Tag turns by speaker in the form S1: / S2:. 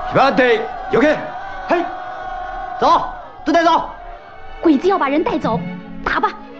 S1: 准备，有开，
S2: 嘿，走，都带走。
S3: 鬼子要把人带走，打吧！